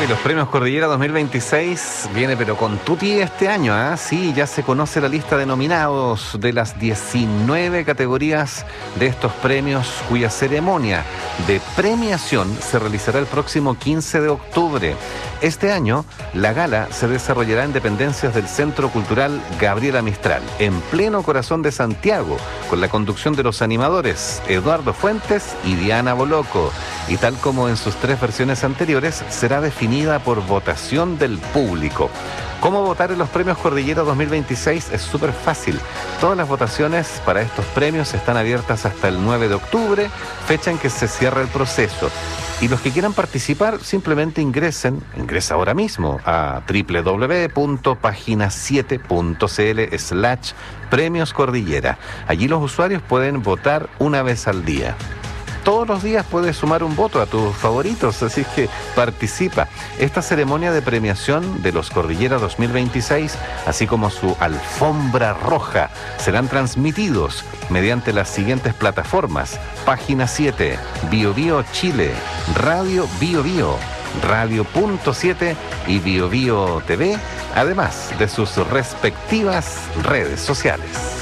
Uy, los premios Cordillera 2026 viene pero con tuti este año, ¿ah? Sí, ya se conoce la lista de nominados de las 19 categorías de estos premios, cuya ceremonia de premiación se realizará el próximo 15 de octubre. Este año, la gala se desarrollará en dependencias del Centro Cultural Gabriela Mistral, en pleno corazón de Santiago, con la conducción de los animadores Eduardo Fuentes y Diana Boloco. Y tal como en sus 3 versiones anteriores, será definida por votación del público. ¿Cómo votar en los premios Cordillera 2026? Es súper fácil. Todas las votaciones para estos premios están abiertas hasta el 9 de octubre, fecha en que se cierra el proceso. Y los que quieran participar, simplemente ingresa ahora mismo a www.pagina7.cl/premios Cordillera. Allí los usuarios pueden votar una vez al día. Todos los días puedes sumar un voto a tus favoritos, así es que participa. Esta ceremonia de premiación de los Cordillera 2026, así como su alfombra roja, serán transmitidos mediante las siguientes plataformas: Página 7, Bio Bio Chile, Radio Bio Bio, Radio.7 y Bio Bio TV, además de sus respectivas redes sociales.